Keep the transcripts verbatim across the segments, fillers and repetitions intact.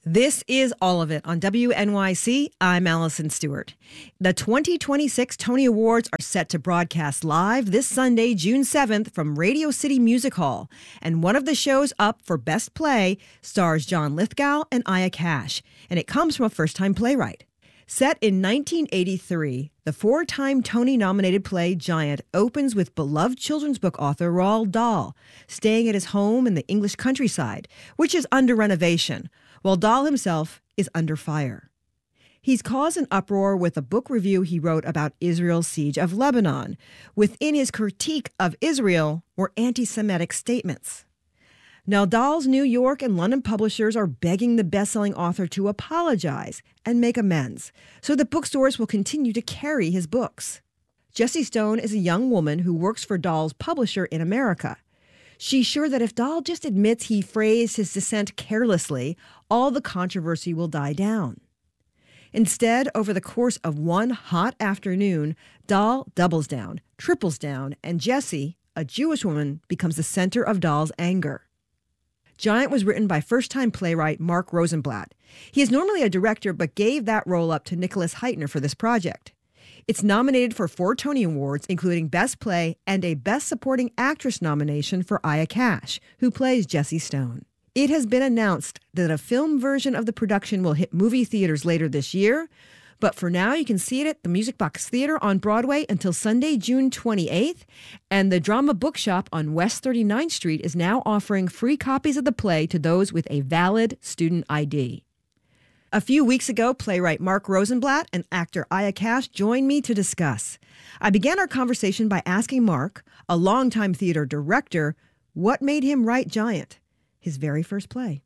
This is All of It on W N Y C. I'm Allison Stewart. The twenty twenty-six Tony Awards are set to broadcast live this Sunday, June seventh, from Radio City Music Hall. And one of the shows up for Best Play stars John Lithgow and Aya Cash. And it comes from a first-time playwright. Set in nineteen eighty-three, the four-time Tony-nominated play Giant opens with beloved children's book author Roald Dahl staying at his home in the English countryside, which is under renovation, while Dahl himself is under fire. He's caused an uproar with a book review he wrote about Israel's siege of Lebanon. Within his critique of Israel were anti-Semitic statements. Now, Dahl's New York and London publishers are begging the best-selling author to apologize and make amends, so that bookstores will continue to carry his books. Jessie Stone is a young woman who works for Dahl's publisher in America. She's sure that if Dahl just admits he phrased his dissent carelessly, all the controversy will die down. Instead, over the course of one hot afternoon, Dahl doubles down, triples down, and Jessie, a Jewish woman, becomes the center of Dahl's anger. Giant was written by first-time playwright Mark Rosenblatt. He is normally a director, but gave that role up to Nicholas Heitner for this project. It's nominated for four Tony Awards, including Best Play and a Best Supporting Actress nomination for Aya Cash, who plays Jessie Stone. It has been announced that a film version of the production will hit movie theaters later this year, but for now you can see it at the Music Box Theater on Broadway until Sunday, June twenty-eighth, and the Drama Bookshop on West thirty-ninth Street is now offering free copies of the play to those with a valid student I D. A few weeks ago, playwright Mark Rosenblatt and actor Aya Cash joined me to discuss. I began our conversation by asking Mark, a longtime theater director, what made him write Giant, his very first play.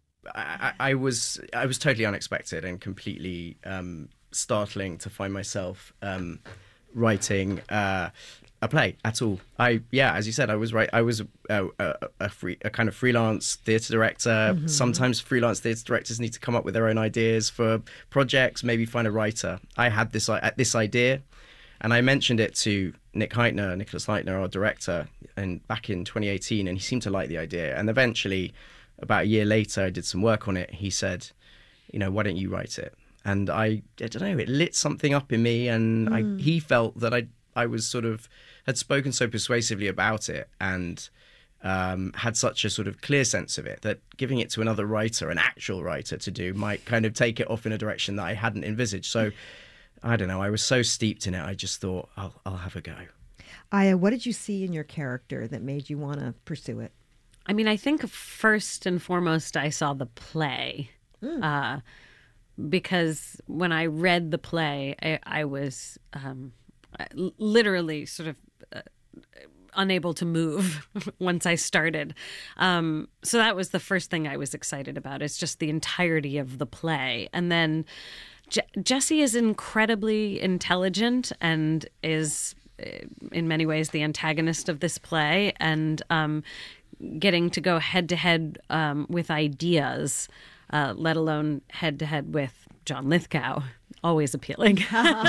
I, I was I was totally unexpected and completely um, startling to find myself um, writing uh, a play at all. I yeah, as you said, I was right. I was a, a, a free a kind of freelance theatre director. Mm-hmm. Sometimes freelance theatre directors need to come up with their own ideas for projects. Maybe find a writer. I had this uh, this idea, and I mentioned it to Nick Heitner, Nicholas Heitner, our director, and back in twenty eighteen, and he seemed to like the idea. And eventually, about a year later, I did some work on it. He said, you know, why don't you write it? And I, I don't know, it lit something up in me. And mm. I, he felt that I I was sort of, had spoken so persuasively about it and um, had such a sort of clear sense of it that giving it to another writer, an actual writer to do, might kind of take it off in a direction that I hadn't envisaged. So, I don't know, I was so steeped in it, I just thought, I'll, I'll have a go. Aya, what did you see in your character that made you want to pursue it? I mean, I think first and foremost, I saw the play. Mm. Uh, because when I read the play, I, I was um, literally sort of uh, unable to move once I started. Um, so that was the first thing I was excited about. It's just the entirety of the play. And then Je- Jessie is incredibly intelligent and is in many ways the antagonist of this play. And um, getting to go head to head um, with ideas, uh, let alone head to head with John Lithgow, always appealing.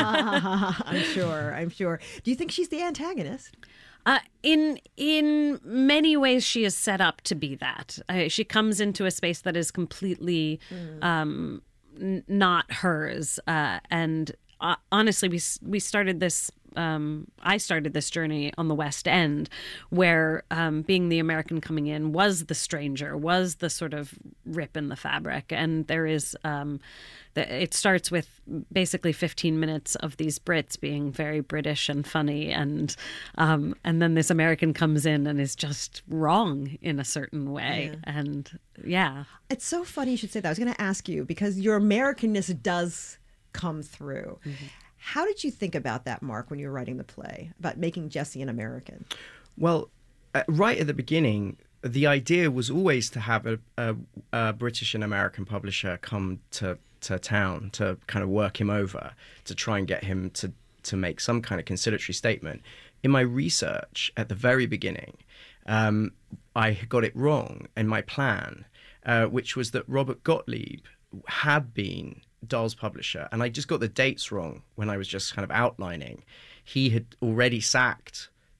I'm sure. I'm sure. Do you think she's the antagonist? Uh, in in many ways, she is set up to be that. Uh, she comes into a space that is completely mm. um, n- not hers. Uh, and uh, honestly, we we started this. Um, I started this journey on the West End, where um, being the American coming in was the stranger, was the sort of rip in the fabric. And there is, um, the, it starts with basically fifteen minutes of these Brits being very British and funny, and um, and then this American comes in and is just wrong in a certain way. Yeah. And yeah, it's so funny you should say that. I was going to ask you because your Americanness does come through. Mm-hmm. How did you think about that, Mark, when you were writing the play, about making Jessie an American? Well, uh, right at the beginning, the idea was always to have a, a, a British and American publisher come to, to town to kind of work him over, to try and get him to, to make some kind of conciliatory statement. In my research at the very beginning, um, I got it wrong in my plan, uh, which was that Robert Gottlieb had been Dahl's publisher, and I just got the dates wrong when I was just kind of outlining. He had already sacked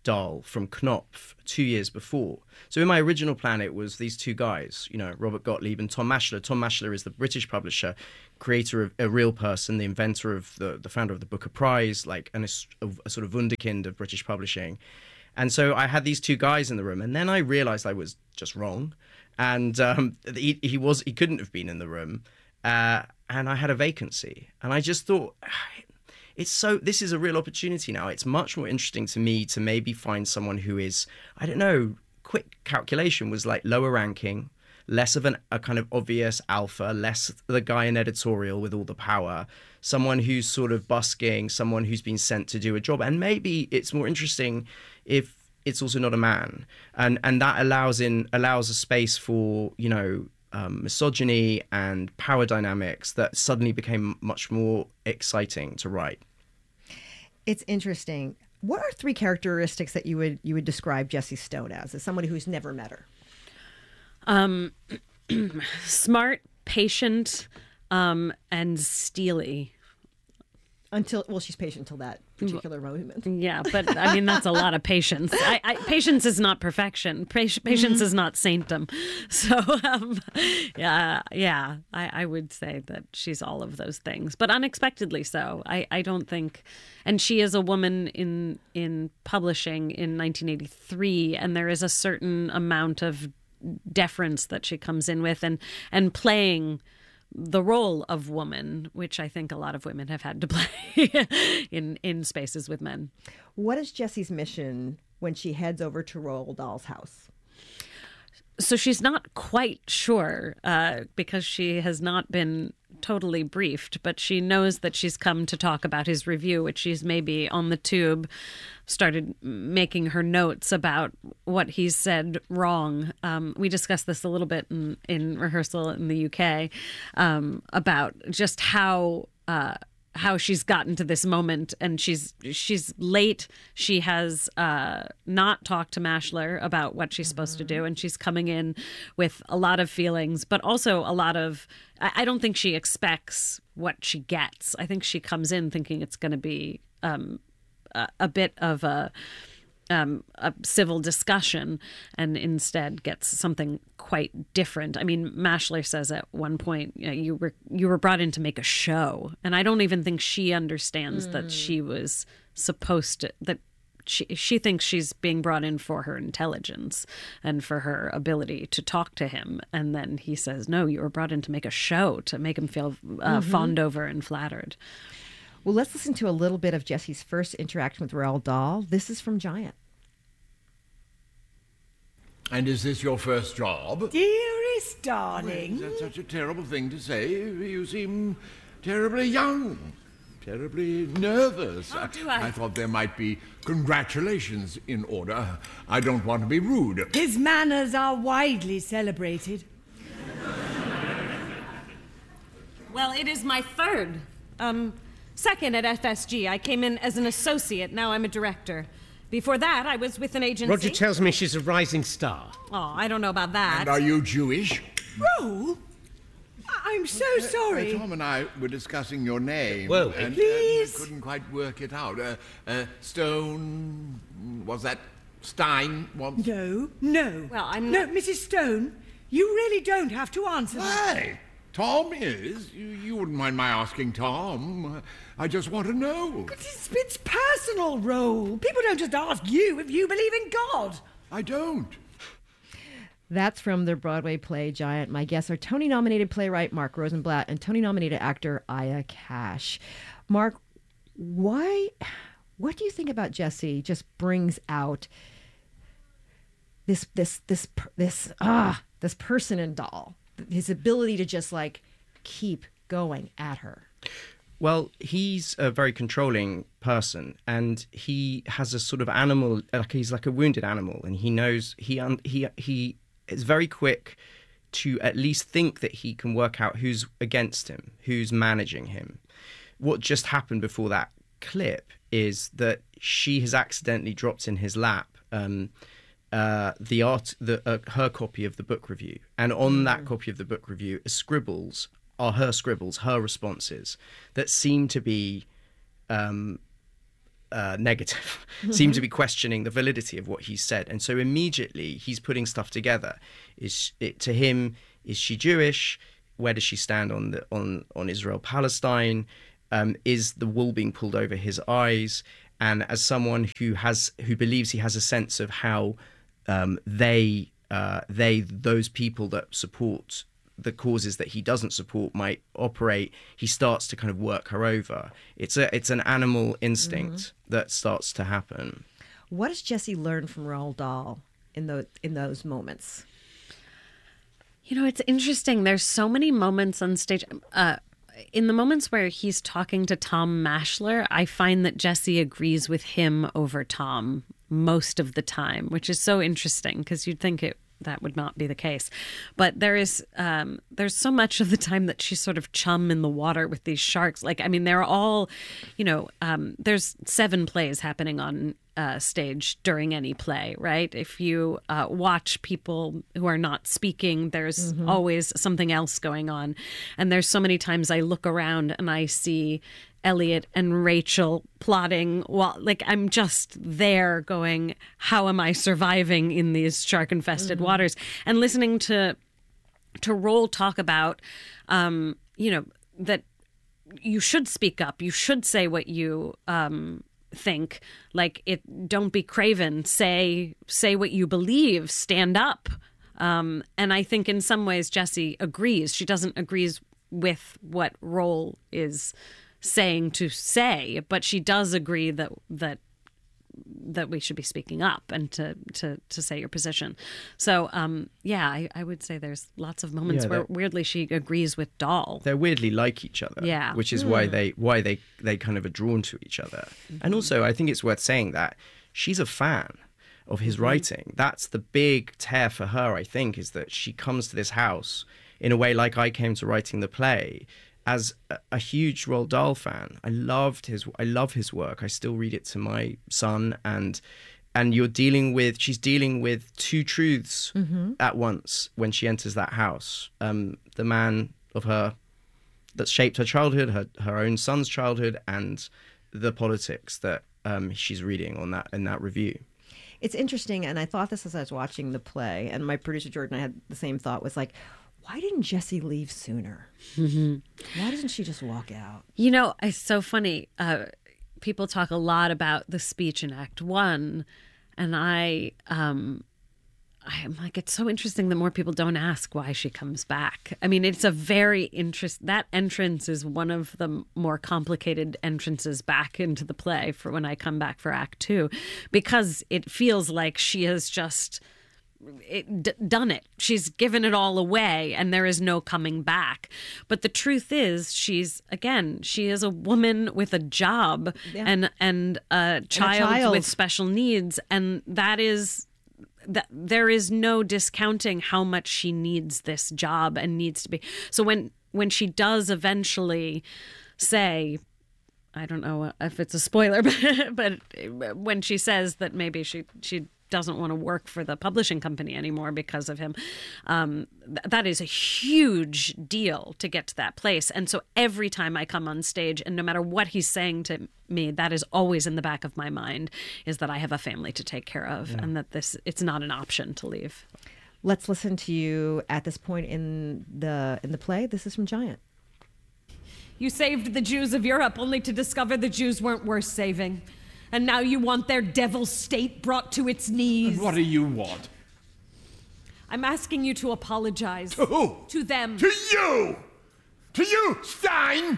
Dahl from Knopf two years before. So in my original plan, it was these two guys, you know, Robert Gottlieb and Tom Maschler. Tom Maschler is the British publisher, creator of A Real Person, the inventor of the, the founder of the Booker Prize, like an, a, a sort of wunderkind of British publishing. And so I had these two guys in the room, and then I realized I was just wrong. And um, he, he was he couldn't have been in the room. Uh, and I had a vacancy. And I just thought, it's so, this is a real opportunity now. It's much more interesting to me to maybe find someone who is, I don't know, quick calculation was like lower ranking, less of an, a kind of obvious alpha, less the guy in editorial with all the power, someone who's sort of busking, someone who's been sent to do a job. And maybe it's more interesting if it's also not a man. And and that allows in allows a space for, you know, um, misogyny and power dynamics that suddenly became much more exciting to write. It's interesting. What are three characteristics that you would you would describe Jessie Stone as, as somebody who's never met her? Um, smart, patient, um, and steely. Until, well, she's patient until that particular moment. Yeah, but I mean, that's a lot of patience. I, I, patience is not perfection. Patience mm-hmm. is not sanctum. So, um, yeah, yeah, I, I would say that she's all of those things, but unexpectedly so. I, I don't think, and she is a woman in in publishing in nineteen eighty-three, and there is a certain amount of deference that she comes in with, and and playing the role of woman, which I think a lot of women have had to play in in spaces with men. What is Jessie's mission when she heads over to Roald Dahl's house? So she's not quite sure uh, because she has not been totally briefed, but she knows that she's come to talk about his review, which she's maybe on the tube started making her notes about what he's said wrong. Um, we discussed this a little bit in, in rehearsal in the U K um, about just how uh, how she's gotten to this moment, and she's she's late. She has uh, not talked to Maschler about what she's mm-hmm. supposed to do, and she's coming in with a lot of feelings, but also a lot of. I, I don't think she expects what she gets. I think she comes in thinking it's going to be um, a, a bit of a. Um, a civil discussion, and instead gets something quite different. I mean, Maschler says at one point, you know, you were you were brought in to make a show, and I don't even think she understands mm. that she was supposed to. That she she thinks she's being brought in for her intelligence and for her ability to talk to him, and then he says, "No, you were brought in to make a show, to make him feel uh, mm-hmm. fawned over and flattered." Well, let's listen to a little bit of Jessie's first interaction with Roald Dahl. This is from Giant. And is this your first job? Dearest darling. Well, is that such a terrible thing to say? You seem terribly young, terribly nervous. Oh, do I? I thought there might be congratulations in order. I don't want to be rude. His manners are widely celebrated. Well, it is my third. Um, second at F S G. I came in as an associate. Now I'm a director. Before that, I was with an agency. Roger tells me she's a rising star. Oh, I don't know about that. And are you Jewish? Roll? I'm so sorry. Uh, Tom and I were discussing your name. Well, and, please. Uh, we couldn't quite work it out. Uh, uh, Stone, was that Stein? Was... No, no. Well, I'm No, not... Missus Stone, you really don't have to answer that. Why? Tom is. You, you wouldn't mind my asking Tom. I just want to know. But it's, it's personal, Roll. People don't just ask you if you believe in God. I don't. That's from the Broadway play Giant. My guests are Tony-nominated playwright Mark Rosenblatt and Tony-nominated actor Aya Cash. Mark, why? What do you think about Jessie just brings out this this this this ah this person in Dahl? His ability to just like keep going at her. Well, he's a very controlling person, and he has a sort of animal, like he's like a wounded animal, and he knows he un, he he is very quick to at least think that he can work out who's against him, who's managing him. What just happened before that clip is that she has accidentally dropped in his lap um, uh, the art, the uh, her copy of the book review, and on that copy of the book review, scribbles are her scribbles, her responses that seem to be um, uh, negative, seem to be questioning the validity of what he said. And so immediately he's putting stuff together. Is it, to him, is she Jewish? Where does she stand on the on on Israel Palestine? Um, is the wool being pulled over his eyes? And as someone who has who believes he has a sense of how um, they uh, they those people that support the causes that he doesn't support might operate, he starts to kind of work her over. It's a it's an animal instinct mm-hmm. that starts to happen. What does Jesse learn from Roald Dahl in the in those moments? You know, it's interesting. There's so many moments on stage. Uh, in the moments where he's talking to Tom Maschler, I find that Jesse agrees with him over Tom most of the time, which is so interesting because you'd think it that would not be the case. But there is um, there's so much of the time that she's sort of chum in the water with these sharks. Like, I mean, they're all, you know, um, there's seven plays happening on uh, stage during any play, right? If you uh, watch people who are not speaking, there's mm-hmm. always something else going on. And there's so many times I look around and I see Elliot and Rachel plotting while, like, I'm just there going, how am I surviving in these shark infested mm-hmm. waters? And listening to to Roald talk about um you know that you should speak up, you should say what you um think, like, it don't be craven, say say what you believe, stand up. Um and I think in some ways Jessie agrees. She doesn't agrees with what Roald is saying to say, but she does agree that that that we should be speaking up and to to to say your position. So um yeah, I, I would say there's lots of moments yeah, where weirdly she agrees with Dahl. They're weirdly like each other. Yeah. Which is mm. why they why they they kind of are drawn to each other. Mm-hmm. And also I think it's worth saying that she's a fan of his mm-hmm. writing. That's the big tear for her, I think, is that she comes to this house in a way like I came to writing the play, as a, a huge Roald Dahl fan. I loved his I love his work. I still read it to my son, and and you're dealing with she's dealing with two truths mm-hmm. at once when she enters that house. Um, the man of her that shaped her childhood, her her own son's childhood, and the politics that um, she's reading on that in that review. It's interesting, and I thought this as I was watching the play, and my producer Jordan and I had the same thought, was like, why didn't Jessie leave sooner? Mm-hmm. Why doesn't she just walk out? You know, it's so funny. Uh, people talk a lot about the speech in Act One, and I, um, I am like, it's so interesting that more people don't ask why she comes back. I mean, it's a very interest. That entrance is one of the more complicated entrances back into the play for when I come back for Act Two, because it feels like she has just. It, d- done it. She's given it all away and there is no coming back. But the truth is, she's, again, she is a woman with a job yeah. and and a child, and a child with special needs, and that is that there is no discounting how much she needs this job and needs to be. So when when she does eventually say, I don't know if it's a spoiler, but, but when she says that maybe she she doesn't want to work for the publishing company anymore because of him. Um, th- that is a huge deal to get to that place. And so every time I come on stage, and no matter what he's saying to me, that is always in the back of my mind, is that I have a family to take care of yeah. and that this it's not an option to leave. Let's listen to you at this point in the in the play. This is from Giant. You saved the Jews of Europe only to discover the Jews weren't worth saving. And now you want their devil state brought to its knees. And what do you want? I'm asking you to apologize. To who? To them. To you! To you, Stein!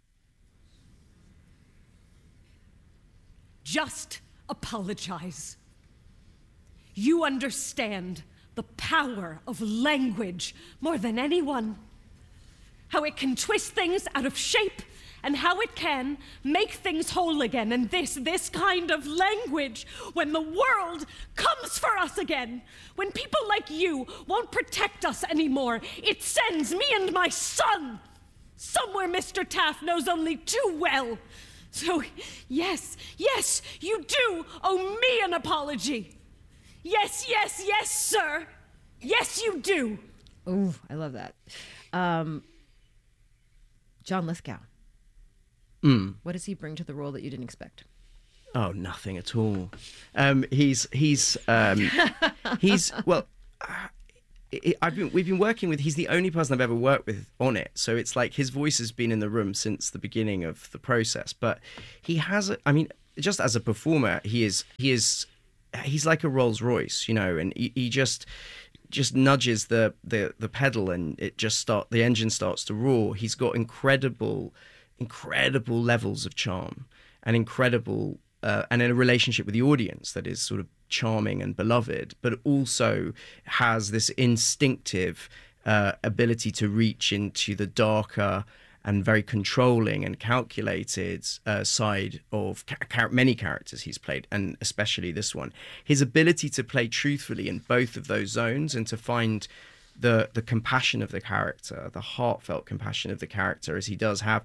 Just apologize. You understand the power of language more than anyone. How it can twist things out of shape, and how it can make things whole again. And this, this kind of language, when the world comes for us again, when people like you won't protect us anymore, it sends me and my son somewhere Mister Taft knows only too well. So, yes, yes, you do owe me an apology. Yes, yes, yes, sir. Yes, you do. Ooh, I love that. Um, John Lithgow. Mm. What does he bring to the role that you didn't expect? Oh, nothing at all. Um, he's he's um, he's well. Uh, it, I've been we've been working with. He's the only person I've ever worked with on it. So it's like his voice has been in the room since the beginning of the process. But he has. A, I mean, just as a performer, he is he is he's like a Rolls Royce, you know, and he, he just just nudges the, the the pedal and it just start the engine starts to roar. He's got incredible, incredible levels of charm and incredible. Uh, and in a relationship with the audience that is sort of charming and beloved, but also has this instinctive uh, ability to reach into the darker and very controlling and calculated uh, side of ca- car- many characters he's played, and especially this one. His ability to play truthfully in both of those zones and to find the the compassion of the character, the heartfelt compassion of the character as he does have,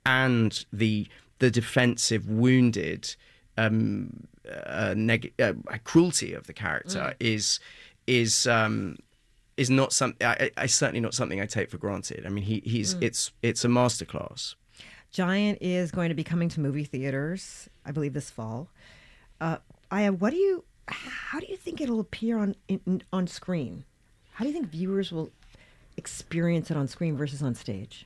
and the the defensive, wounded, um, uh, neg- uh, cruelty of the character mm. is is um, is not something. I, I certainly not something I take for granted. I mean, he he's mm. it's it's a masterclass. Giant is going to be coming to movie theaters, I believe, this fall. Uh, Aya, what do you? How do you think it'll appear on in, on screen? How do you think viewers will experience it on screen versus on stage?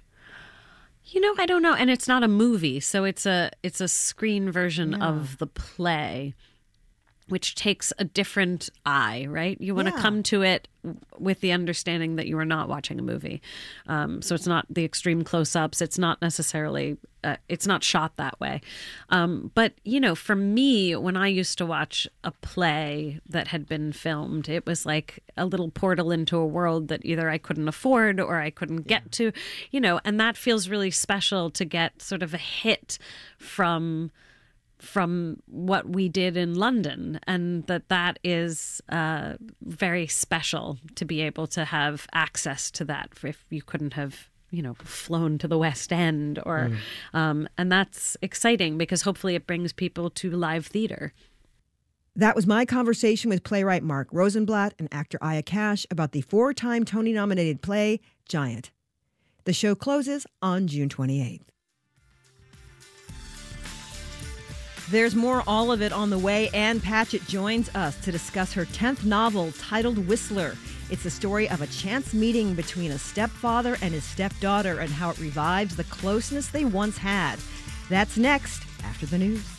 You know, I don't know, and it's not a movie, so it's a it's a screen version yeah. of the play, which takes a different eye, right? You want to yeah. come to it with the understanding that you are not watching a movie. Um, so it's not the extreme close-ups. It's not necessarily, uh, it's not shot that way. Um, but, you know, for me, when I used to watch a play that had been filmed, it was like a little portal into a world that either I couldn't afford or I couldn't get to, you know, and that feels really special to get sort of a hit from from what we did in London, and that that is uh, very special to be able to have access to that if you couldn't have, you know, flown to the West End or, mm. um, and that's exciting because hopefully it brings people to live theater. That was my conversation with playwright Mark Rosenblatt and actor Aya Cash about the four-time Tony-nominated play Giant. The show closes on June twenty-eighth. There's more All of It on the way. Ann Patchett joins us to discuss her tenth novel titled Whistler. It's the story of a chance meeting between a stepfather and his stepdaughter and how it revives the closeness they once had. That's next after the news.